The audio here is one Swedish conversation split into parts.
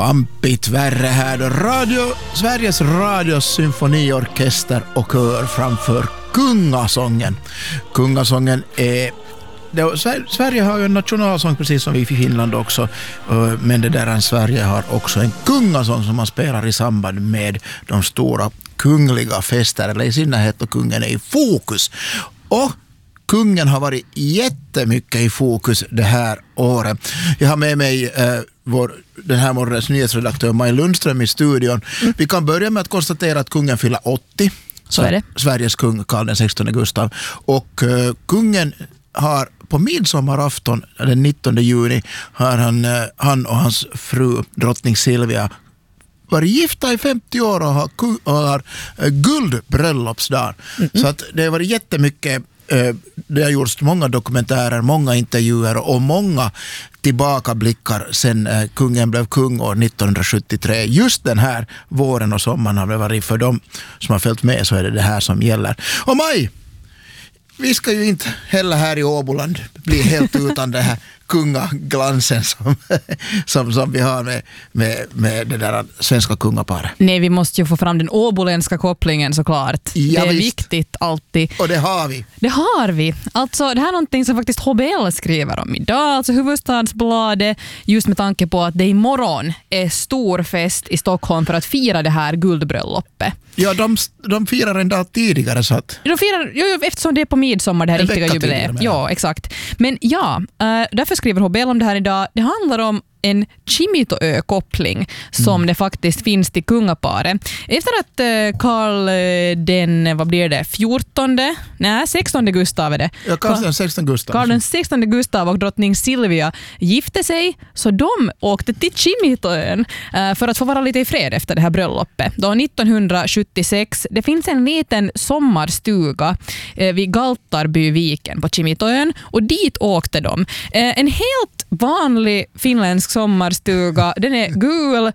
Pampigt värre här då. Sveriges Radios symfoniorkester och kör framför Kungasången. Kungasången är... Sverige har ju en nationalsång precis som vi i Finland också, men det där Sverige har också en kungasång som man spelar i samband med de stora kungliga fester, eller i synnerhet då kungen är i fokus. Och kungen har varit jättemycket i fokus det här året. Jag har med mig den här morgonens nyhetsredaktör Maj Lundström i studion. Vi kan börja med att konstatera att kungen fyller 80. Så är det. Sveriges kung Karl den 16 Gustav. Och kungen har på midsommarafton den 19 juni har han och hans fru drottning Silvia varit gifta i 50 år och har guldbröllopsdag. Så att det har varit jättemycket. Det har gjorts många dokumentärer, många intervjuer och många tillbakablickar sen kungen blev kung år 1973. Just den här våren och sommaren har det varit, för dem som har följt med så är det här som gäller. Och Maj, vi ska ju inte heller här i Åboland bli helt utan det här kungaglansen som vi har med det där svenska kungaparet. Nej, vi måste ju få fram den åboländska kopplingen såklart. Ja, det är visst. Viktigt alltid. Och det har vi. Det har vi. Alltså, det här är någonting som faktiskt HBL skriver om idag. Alltså Hufvudstadsbladet, just med tanke på att det imorgon är stor fest i Stockholm för att fira det här guldbröllopet. Ja, de firar en dag tidigare så att... De firar, eftersom det är på midsommar, det här En riktiga vecka jubileet. tidigare, Ja, exakt. Men ja, därför skriver HBL om det här idag. Det handlar om en Kimitoö-koppling som det faktiskt finns till kungaparet. Efter att Karl den, vad blir det, 16 Gustav är det. Ja, Karl den 16 Gustav. Karl den 16 Gustav och drottning Silvia gifte sig, så de åkte till Kimitoön för att få vara lite i fred efter det här bröllopet. Då 1976, det finns en liten sommarstuga vid Galtarbyviken på Kimitoön och dit åkte de. En helt vanlig finländsk sommarstuga. Den är gul,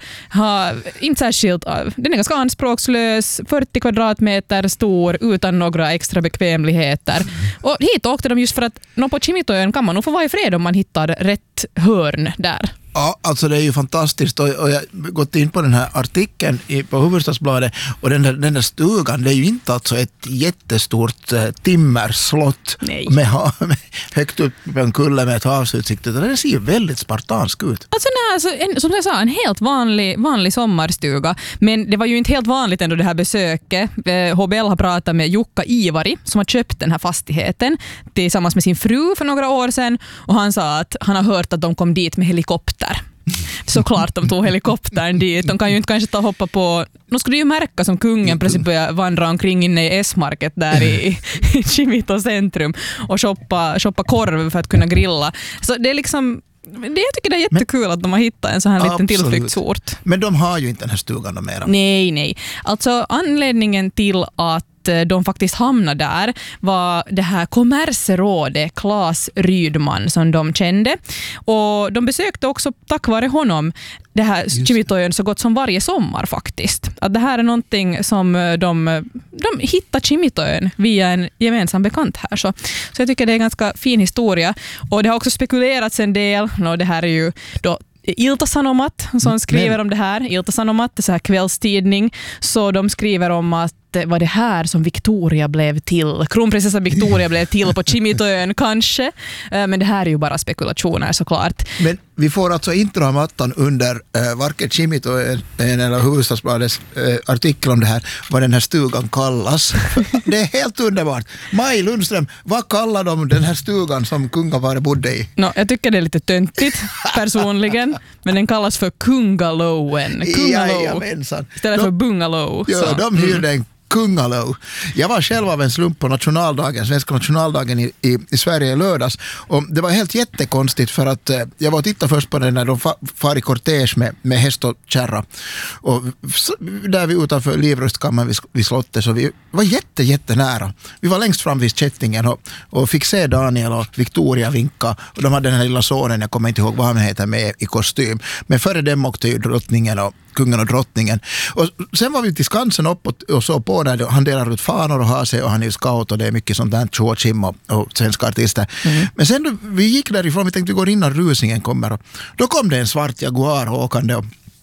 inte särskilt, den är ganska anspråkslös, 40 kvadratmeter stor utan några extra bekvämligheter. Och hit åkte de just för att på Kimitoön kan man nog få vara i fred om man hittar rätt hörn där. Ja, alltså det är ju fantastiskt och jag har gått in på den här artikeln på Hufvudstadsbladet och den där stugan, det är ju inte alltså ett jättestort timmerslott med högt upp på en kulle med ett havsutsikt, utan det ser ju väldigt spartansk ut. Alltså, som jag sa, en helt vanlig sommarstuga, men det var ju inte helt vanligt ändå det här besöket. HBL har pratat med Jukka Ivari som har köpt den här fastigheten tillsammans med sin fru för några år sedan, och han sa att han har hört att de kom dit med helikopter. Såklart de tog helikoptern dit. De kan ju inte kanske ta och hoppa på... Nu skulle ju märka som kungen precis börja vandra omkring inne i S-market där i Kimito centrum och shoppa korv för att kunna grilla. Så det är liksom... Jag tycker det är jättekul att de har hittat en sån här liten tillflyktsort. Men de har ju inte den här stugan mera. Nej. Alltså anledningen till att de faktiskt hamnade där var det här kommersrådet Claes Rydman som de kände, och de besökte också tack vare honom det här Kimitoön så gott som varje sommar faktiskt. Att det här är någonting som de hittar Kimitoön via en gemensam bekant här. Så jag tycker det är en ganska fin historia, och det har också spekulerats en del, och det här är ju då Ilta-Sanomat som skriver om det här. Ilta-Sanomat är så här kvällstidning, så de skriver om att var det här som Victoria blev till. Kronprinsessa Victoria blev till på Kimitoön kanske. Men det här är ju bara spekulationer såklart. Men vi får alltså inte dra mattan under varken Kimitoön eller Hufvudstadsbladets artikel om det här, vad den här stugan kallas. Det är helt underbart. Maj Lundström, vad kallar de den här stugan som kungaparet bodde i? Jag tycker det är lite töntigt personligen, men den kallas för Kungalowen. Jajamensan. Istället för bungalow. Ja, de hyrde en Kungalow. Jag var själv av en slump på nationaldagen, svenska nationaldagen i Sverige i lördags, och det var helt jättekonstigt för att jag var och tittade först på den när de far i kortege med häst och kärra, och där vi utanför Livrustkammaren vid slottet, så vi var jättenära. Vi var längst fram vid kättingen och fick se Daniel och Victoria vinka, och de hade den här lilla sonen, jag kommer inte ihåg vad han heter, med i kostym, men före dem åkte ju drottningen och kungen och drottningen. Och sen var vi till Skansen upp och så på när han delar ut fanor och har sig, och han är scout och det är mycket sånt där tjoachim och svenska artister. Men sen då vi gick därifrån, vi tänkte vi går innan rusingen kommer, och då kom det en svart Jaguar åkande, och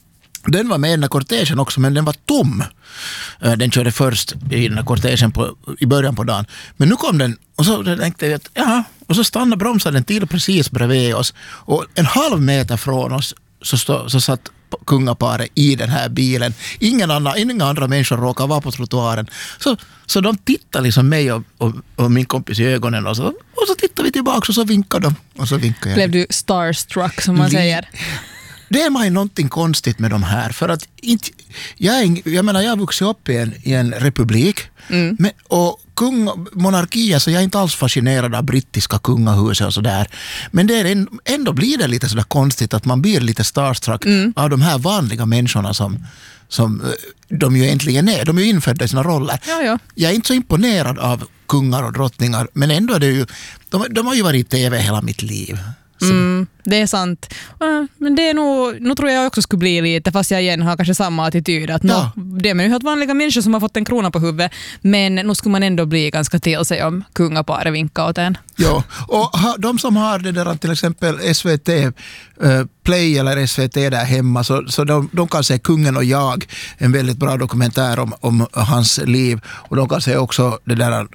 Den var med i den här kortegen också, men den var tom. Den körde först i den här kortegen i början på dagen. Men nu kom den, och så tänkte jag att ja, och så stannade bromsade den till precis bredvid oss. Och en halv meter från oss så satt kungaparet i den här bilen. Inga andra människor råkade vara på trottoaren. Så de tittade liksom mig och min kompis i ögonen och så tittade vi tillbaka och så vinkade de. Och så vinkade jag. Blev du starstruck som man säger? Det är mig någonting konstigt med de här. För att jag har vuxit upp i en republik. Och monarkier, så jag är inte alls fascinerad av brittiska kungahuset och sådär. Men det är ändå blir det lite sådär konstigt att man blir lite starstruck av de här vanliga människorna som de ju egentligen är. De är ju infödda i sina roller. Ja. Jag är inte så imponerad av kungar och drottningar, men ändå är det ju, de har ju varit i TV hela mitt liv. Det är sant. Men det är nog tror jag också skulle bli lite, fast jag igen har kanske samma attityd att det är ju helt vanliga människor som har fått en krona på huvudet, men nu skulle man ändå bli ganska till sig om kungaparet vinkar åt en. Ja, och de som har det där till exempel SVT Play eller SVT där hemma, så de kan se Kungen och jag, en väldigt bra dokumentär om hans liv, och de kan se också det där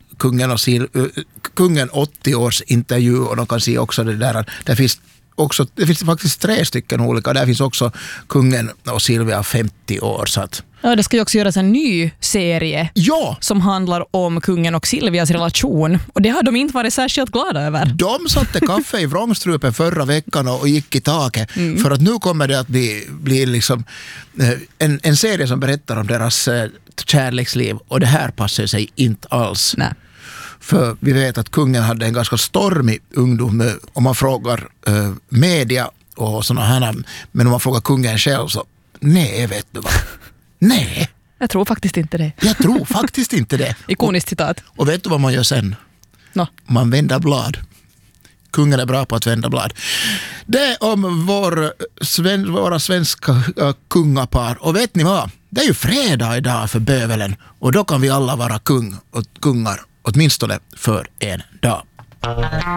Kungen 80 års intervju, och de kan se också det där, det finns faktiskt 3 stycken olika, där finns också Kungen och Silvia 50 år, så att ja, det ska ju också göras en ny serie som handlar om Kungen och Silvias relation. Och det har de inte varit särskilt glada över. De satte kaffe i vrångstrupen förra veckan och gick i taket. För att nu kommer det att bli liksom en serie som berättar om deras kärleksliv. Och det här passar sig inte alls. Nej. För vi vet att kungen hade en ganska stormig ungdom. Om man frågar media och sådana här. Men om man frågar kungen själv så nej, vet du vad? Nej. Jag tror faktiskt inte det. Jag tror faktiskt inte det. Ikoniskt citat. Och vet du vad man gör sen? Man vänder blad. Kungen är bra på att vända blad. Det är om våra svenska kungapar. Och vet ni vad? Det är ju fredag idag för bövelen. Och då kan vi alla vara kungar åtminstone för en dag.